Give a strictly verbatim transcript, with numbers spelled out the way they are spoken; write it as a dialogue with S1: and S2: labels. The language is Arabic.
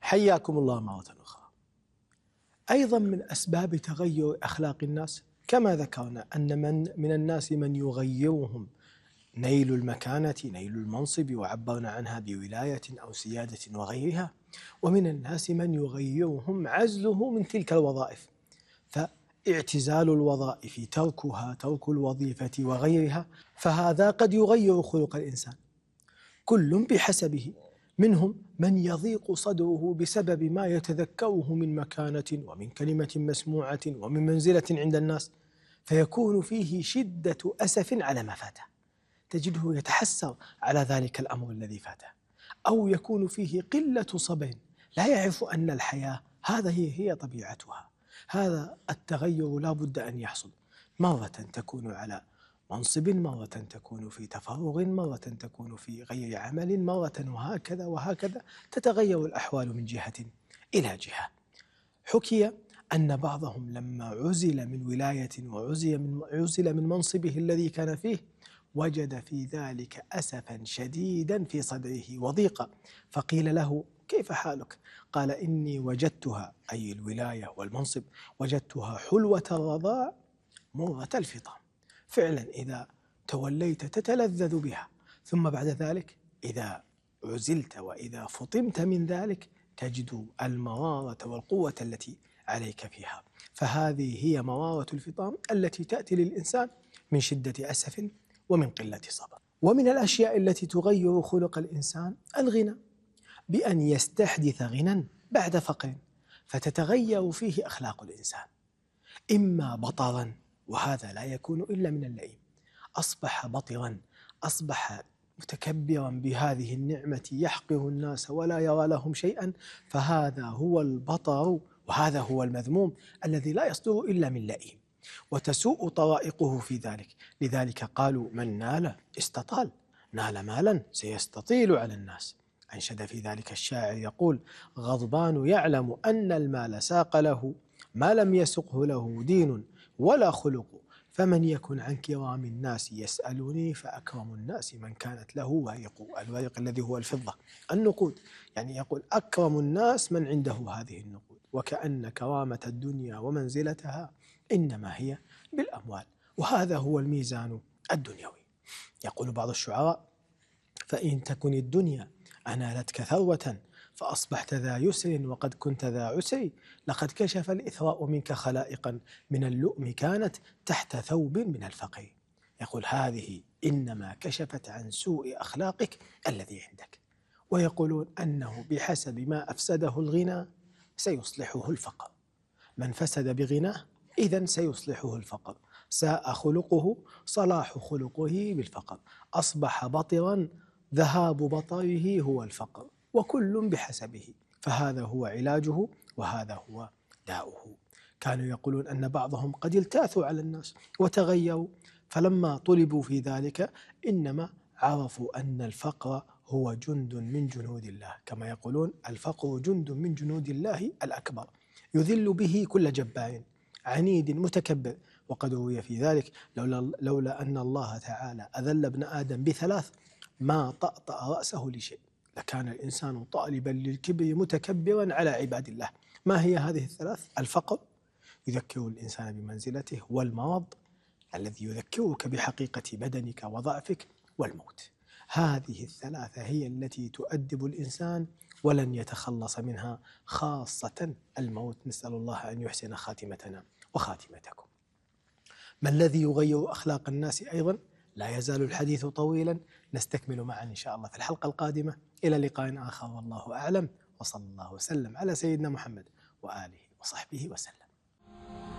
S1: حياكم الله مرة أخرى. أيضا من أسباب تغير أخلاق الناس كما ذكرنا أن من من الناس من يغيرهم نيل المكانة، نيل المنصب، وعبرنا عنها بولاية أو سيادة وغيرها، ومن الناس من يغيرهم عزله من تلك الوظائف، فاعتزال الوظائف، تركها، ترك الوظيفة وغيرها، فهذا قد يغير خلق الإنسان كل بحسبه. منهم من يضيق صدره بسبب ما يتذكره من مكانة ومن كلمة مسموعة ومن منزلة عند الناس، فيكون فيه شدة أسف على ما فاته، تجده يتحسر على ذلك الأمر الذي فاته، أو يكون فيه قلة صبر، لا يعرف أن الحياة هذه هي طبيعتها. هذا التغير لا بد أن يحصل، مرة تكون على منصب، مرة تكون في تفرغ، مرة تكون في غير عمل، مرة وهكذا وهكذا تتغير الأحوال من جهة إلى جهة. حكي أن بعضهم لما عزل من ولاية وعزل من, عزل من منصبه الذي كان فيه وجد في ذلك أسفا شديدا في صدره وضيقا، فقيل له: كيف حالك؟ قال: إني وجدتها، أي الولاية والمنصب، وجدتها حلوة الرضاع مرة الفطام. فعلا إذا توليت تتلذذ بها، ثم بعد ذلك إذا عزلت وإذا فطمت من ذلك تجد المرارة والقوة التي عليك فيها. فهذه هي مرارة الفطام التي تأتي للإنسان من شدة أسف ومن قلة صبر. ومن الأشياء التي تغير خلق الإنسان الغنى، بأن يستحدث غنى بعد فقر فتتغير فيه أخلاق الإنسان، إما بطرا، وهذا لا يكون إلا من اللئيم، أصبح بطرا، أصبح متكبرا بهذه النعمة يحقر الناس ولا يرى لهم شيئا، فهذا هو البطر، وهذا هو المذموم الذي لا يصدر إلا من لئيم، وتسوء طرائقه في ذلك. لذلك قالوا: من نال استطال، نال مالا سيستطيل على الناس. أنشد في ذلك الشاعر يقول: غضبان يعلم أن المال ساق له ما لم يسقه له دين ولا خلق، فمن يكن عن كرام الناس يسألني فأكرم الناس من كانت له ورق. الورق الذي هو الفضة، النقود، يعني يقول أكرم الناس من عنده هذه النقود، وكأن كرامة الدنيا ومنزلتها إنما هي بالأموال، وهذا هو الميزان الدنيوي. يقول بعض الشعراء: فإن تكن الدنيا أنالتك ثروة فأصبحت ذا يسر وقد كنت ذا عسر، لقد كشف الإثراء منك خلائقا من اللؤم كانت تحت ثوب من الفقر. يقول: هذه إنما كشفت عن سوء أخلاقك الذي عندك. ويقولون أنه بحسب ما أفسده الغنى سيصلحه الفقر، من فسد بغناه إذن سيصلحه الفقر، ساء خلقه صلاح خلقه بالفقر، أصبح بطرا ذهاب بطره هو الفقر، وكل بحسبه، فهذا هو علاجه وهذا هو داؤه. كانوا يقولون أن بعضهم قد التاثوا على الناس وتغيروا، فلما طلبوا في ذلك إنما عرفوا أن الفقر هو جند من جنود الله، كما يقولون: الفقر جند من جنود الله الأكبر، يذل به كل جبار عنيد متكبر. وقد روي في ذلك: لولا, لولا أن الله تعالى أذل ابن آدم بثلاث ما طأطأ رأسه لشيء، لكان الإنسان طالبا للكبر متكبرا على عباد الله. ما هي هذه الثلاث؟ الفقر يذكر الإنسان بمنزلته، والمرض الذي يذكرك بحقيقة بدنك وضعفك، والموت. هذه الثلاثة هي التي تؤدب الإنسان ولن يتخلص منها، خاصة الموت. نسأل الله أن يحسن خاتمتنا وخاتمتكم. ما الذي يغير أخلاق الناس أيضا؟ لا يزال الحديث طويلا، نستكمل معا إن شاء الله في الحلقة القادمة. إلى لقاء آخر والله أعلم، وصلى الله وسلم على سيدنا محمد وآله وصحبه وسلم.